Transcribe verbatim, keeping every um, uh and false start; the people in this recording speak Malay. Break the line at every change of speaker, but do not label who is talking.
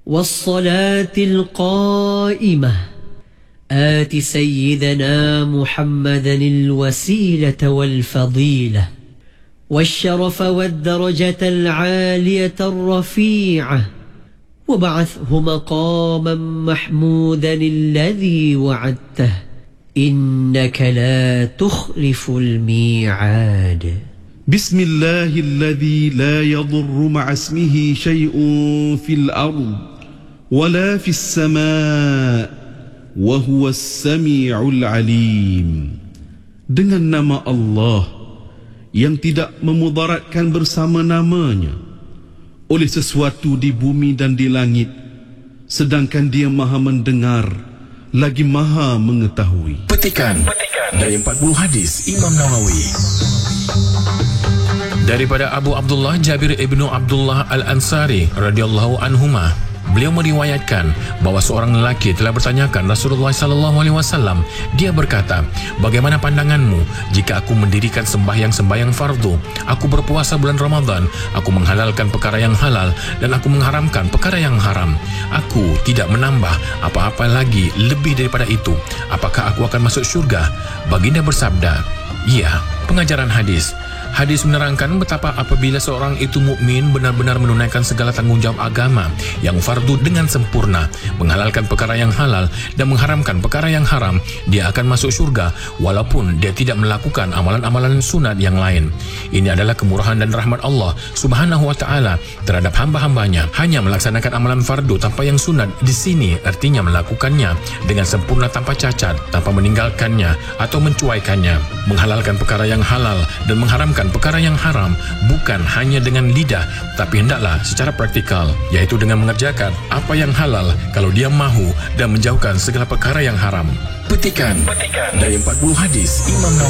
والصلاة القائمة آت سيدنا محمدا الوسيلة والفضيلة والشرف والدرجة العالية الرفيعة وبعثه مقاما محمودا الذي وعدته إنك لا تخلف الميعاد.
بسم الله الذي لا يضر مع اسمه شيء في الأرض ولا في السماء وهو السميع العليم. Dengan nama Allah yang tidak memudaratkan bersama namanya oleh sesuatu di bumi dan di langit, sedangkan Dia Maha mendengar lagi Maha mengetahui.
Petikan dari empat puluh hadis Imam Nawawi. Daripada Abu Abdullah Jabir ibnu Abdullah Al-Ansari radhiyallahu anhuma, beliau meriwayatkan bahawa seorang lelaki telah bertanyakan Rasulullah sallallahu alaihi wasallam. Dia berkata, "Bagaimana pandanganmu jika aku mendirikan sembahyang-sembahyang fardu, aku berpuasa bulan Ramadan, aku menghalalkan perkara yang halal dan aku mengharamkan perkara yang haram. Aku tidak menambah apa-apa lagi lebih daripada itu. Apakah aku akan masuk syurga?" Baginda bersabda, "Ya." Pengajaran hadis. Hadis menerangkan betapa apabila seorang itu mukmin benar-benar menunaikan segala tanggungjawab agama yang fardu dengan sempurna, menghalalkan perkara yang halal dan mengharamkan perkara yang haram, dia akan masuk syurga walaupun dia tidak melakukan amalan-amalan sunat yang lain. Ini adalah kemurahan dan rahmat Allah Subhanahu wa taala terhadap hamba-hambanya. Hanya melaksanakan amalan fardu tanpa yang sunat di sini artinya melakukannya dengan sempurna tanpa cacat, tanpa meninggalkannya atau mencuaikannya. Menghalalkan perkara yang halal dan mengharamkan perkara yang haram bukan hanya dengan lidah, tapi hendaklah secara praktikal, yaitu dengan mengerjakan apa yang halal kalau dia mahu dan menjauhkan segala perkara yang haram. Petikan, Petikan. dari empat puluh hadis Imam Nawawi.